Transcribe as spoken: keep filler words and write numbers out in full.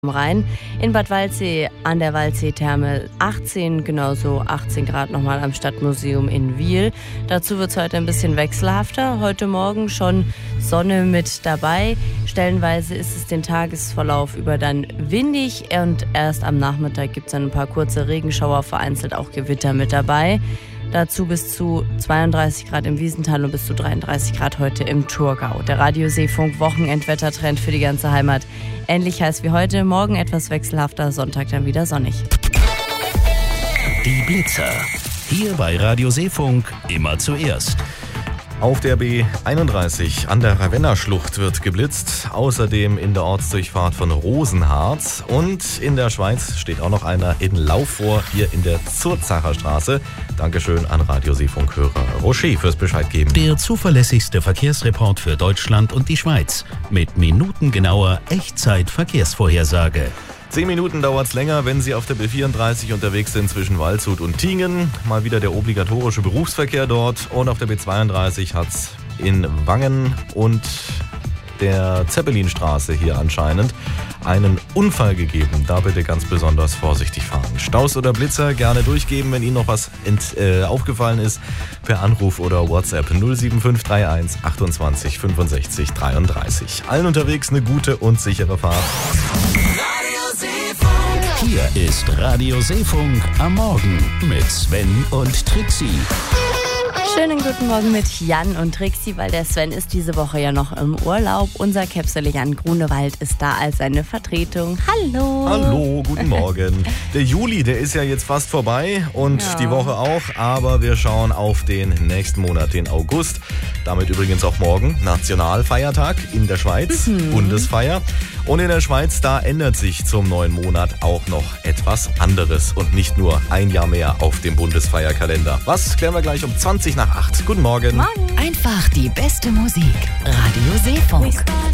Rhein. In Bad Waldsee an der Waldsee-Therme achtzehn, genauso achtzehn Grad nochmal am Stadtmuseum in Wiel. Dazu wird es heute ein bisschen wechselhafter. Heute Morgen schon Sonne mit dabei. Stellenweise ist es den Tagesverlauf über dann windig und erst am Nachmittag gibt es dann ein paar kurze Regenschauer, vereinzelt auch Gewitter mit dabei. Dazu bis zu zweiunddreißig Grad im Wiesental und bis zu dreiunddreißig Grad heute im Thurgau. Der Radio-Seefunk Wochenendwettertrend für die ganze Heimat. Ähnlich heiß wie heute, morgen etwas wechselhafter, Sonntag dann wieder sonnig. Die Blitzer. Hier bei Radio Seefunk immer zuerst. Auf der B einunddreißig an der Ravenna-Schlucht wird geblitzt, außerdem in der Ortsdurchfahrt von Rosenhardt und in der Schweiz steht auch noch einer in Lauf vor, hier in der Zurzacher Straße. Dankeschön an Radio Seefunk-Hörer Rocher fürs Bescheid geben. Der zuverlässigste Verkehrsreport für Deutschland und die Schweiz mit minutengenauer Echtzeit-Verkehrsvorhersage. Zehn Minuten dauert es länger, wenn Sie auf der B vierunddreißig unterwegs sind zwischen Waldshut und Tingen. Mal wieder der obligatorische Berufsverkehr dort. Und auf der B zweiunddreißig hat es in Wangen und der Zeppelinstraße hier anscheinend einen Unfall gegeben. Da bitte ganz besonders vorsichtig fahren. Staus oder Blitzer gerne durchgeben, wenn Ihnen noch was ent, äh, aufgefallen ist. Per Anruf oder WhatsApp null sieben fünf drei eins achtundzwanzig fünfundsechzig dreiunddreißig. Allen unterwegs eine gute und sichere Fahrt. Hier ist Radio Seefunk am Morgen mit Sven und Trixie. Schönen guten Morgen mit Jan und Trixie, weil der Sven ist diese Woche ja noch im Urlaub. Unser Käpsele Jan Grunewald ist da als seine Vertretung. Hallo! Hallo, guten Morgen. Der Juli, der ist ja jetzt fast vorbei und ja. die Woche auch, aber wir schauen auf den nächsten Monat, den August. Damit übrigens auch morgen Nationalfeiertag in der Schweiz, mhm. Bundesfeier. Und in der Schweiz, da ändert sich zum neuen Monat auch noch etwas anderes und nicht nur ein Jahr mehr auf dem Bundesfeierkalender. Was klären wir gleich um zwanzig nach acht. Guten Morgen. Morgen. Einfach die beste Musik. Radio Seefunk.